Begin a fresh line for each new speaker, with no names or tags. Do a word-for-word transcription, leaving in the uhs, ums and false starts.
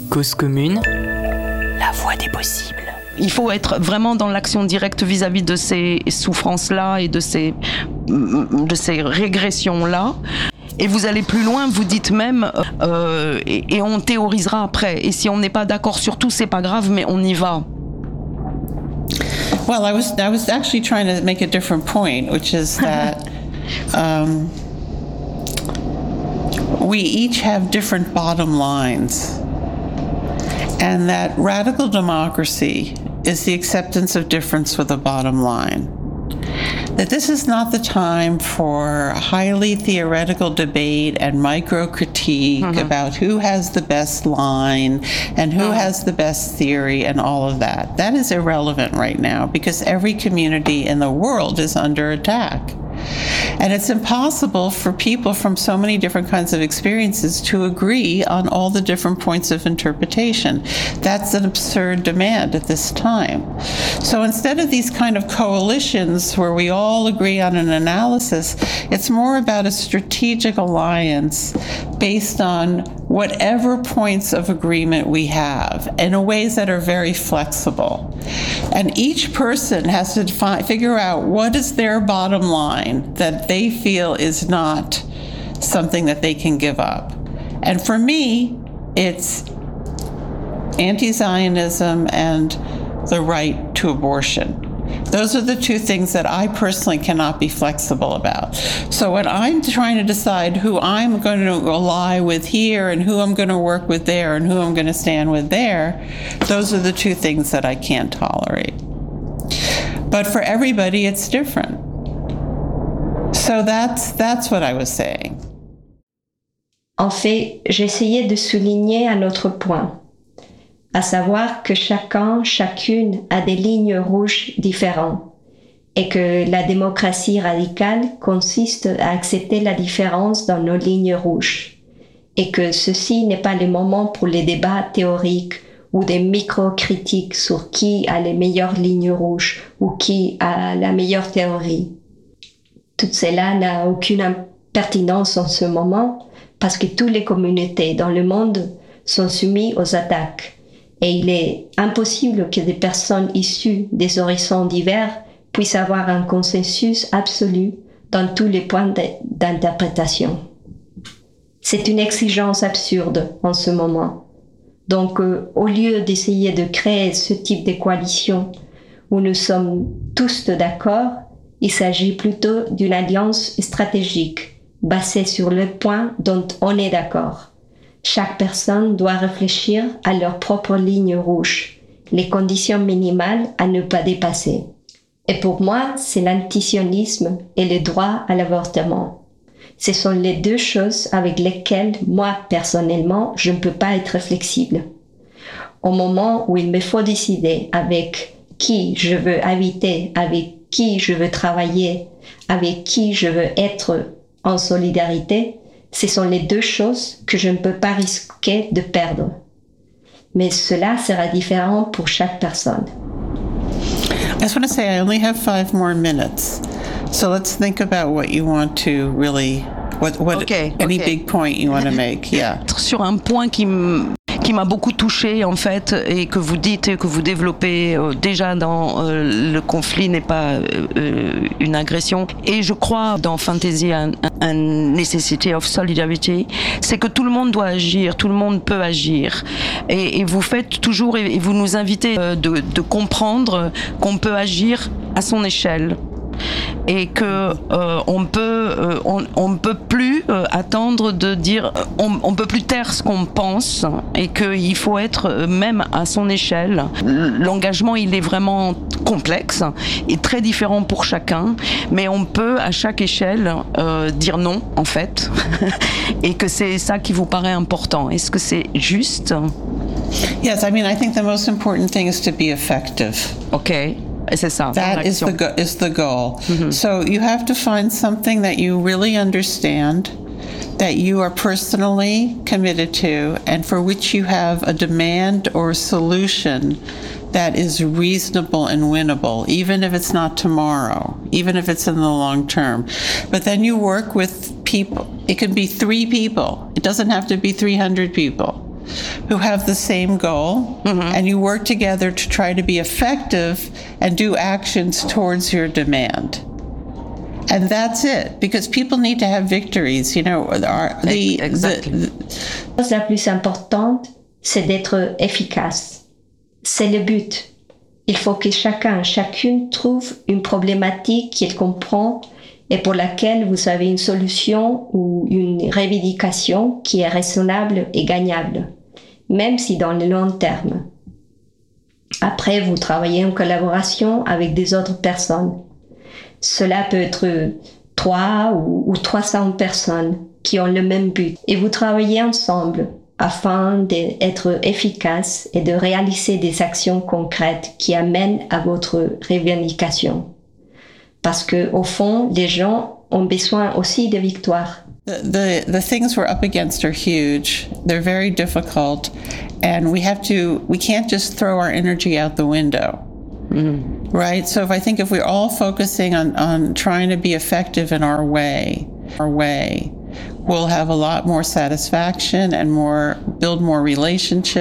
Cause commune, la voie des possibles.
Il faut être vraiment dans l'action directe vis-à-vis de ces souffrances-là et de ces, de ces régressions-là. Et vous allez plus loin, vous dites même, euh, et, et on théorisera après. Et si on n'est pas d'accord sur tout, c'est pas grave, mais on y va.
Well, I was I was actually trying to make a different point, which is that um, we each have different bottom lines, and that radical democracy is the acceptance of difference with a bottom line. That this is not the time for highly theoretical debate and micro-critique mm-hmm. about who has the best line and who mm-hmm. has the best theory and all of that. That is irrelevant right now because every community in the world is under attack. And it's impossible for people from so many different kinds of experiences to agree on all the different points of interpretation. That's an absurd demand at this time. So instead of these kind of coalitions where we all agree on an analysis, it's more about a strategic alliance based on whatever points of agreement we have in ways that are very flexible. And each person has to fi- figure out what is their bottom line that they feel is not something that they can give up. And for me, it's anti-Zionism and the right to abortion. Those are the two things that I personally cannot be flexible about. So when I'm trying to decide who I'm going to ally with here and who I'm going to work with there and who I'm going to stand with there, those are the two things that I can't tolerate. But for everybody, it's different. So that's, that's what I was saying.
En fait, j'essayais de souligner un autre point, à savoir que chacun, chacune a des lignes rouges différentes et que la démocratie radicale consiste à accepter la différence dans nos lignes rouges et que ceci n'est pas le moment pour les débats théoriques ou des micro-critiques sur qui a les meilleures lignes rouges ou qui a la meilleure théorie. Tout cela n'a aucune pertinence en ce moment parce que toutes les communautés dans le monde sont soumises aux attaques. Et il est impossible que des personnes issues des horizons divers puissent avoir un consensus absolu dans tous les points d'interprétation. C'est une exigence absurde en ce moment. Donc, euh, au lieu d'essayer de créer ce type de coalition où nous sommes tous d'accord, il s'agit plutôt d'une alliance stratégique basée sur le point dont on est d'accord. Chaque personne doit réfléchir à leur propre ligne rouge, les conditions minimales à ne pas dépasser. Et pour moi, c'est l'antisionisme et le droit à l'avortement. Ce sont les deux choses avec lesquelles, moi, personnellement, je ne peux pas être flexible. Au moment où il me faut décider avec qui je veux habiter, avec qui je veux travailler, avec qui je veux être en solidarité, ce sont les deux choses que je ne peux pas risquer de perdre. Mais cela sera différent pour chaque personne.
I just want to say I only have five more minutes. So let's think about what you want to really, what, what
okay,
any
okay.
big point you want to make. Yeah.
Sur un point qui m- qui m'a beaucoup touchée en fait et que vous dites et que vous développez euh, déjà dans euh, le conflit n'est pas euh, une agression et je crois dans Fantasy un, un necessity of solidarity, c'est que tout le monde doit agir, tout le monde peut agir et, et vous faites toujours et, et vous nous invitez euh, de, de comprendre qu'on peut agir à son échelle. Et que euh, on peut euh, on, on peut plus euh, attendre de dire on, on peut plus taire ce qu'on pense et qu'il faut être euh, même à son échelle. L'engagement il est vraiment complexe et très différent pour chacun, mais on peut à chaque échelle euh, dire non en fait et que c'est ça qui vous paraît important. Est-ce que c'est juste?
Yes, I mean I think the most important thing is to be effective.
Okay. C'est ça.
That is the go- is the goal. Mm-hmm. So you have to find something that you really understand, that you are personally committed to, and for which you have a demand or a solution that is reasonable and winnable, even if it's not tomorrow, even if it's in the long term. But then you work with people. It can be three people. It doesn't have to be three hundred people. who have the same goal, mm-hmm. and you work together to try to be effective and do actions towards your demand. And that's it, because people need to have victories, you know. Our, the,
exactly.
the,
the... La plus importante, c'est d'être efficace. C'est le but. Il faut que chacun, chacune trouve une problématique qu'il comprend et pour laquelle vous avez une solution ou une revendication qui est raisonnable et gagnable, même si dans le long terme. Après, vous travaillez en collaboration avec des autres personnes. Cela peut être trois ou, ou trois cents personnes qui ont le même but. Et vous travaillez ensemble afin d'être efficace et de réaliser des actions concrètes qui amènent à votre revendication. Parce que, au fond, les gens ont besoin aussi de victoires.
The, the, the things we're up against are huge. They're very difficult. And we have to, we can't just throw our energy out the window. Mm. Right? So if I think if we're all focusing on, on trying to be effective in our way, our way, we'll have a lot more satisfaction and more, build more relationships.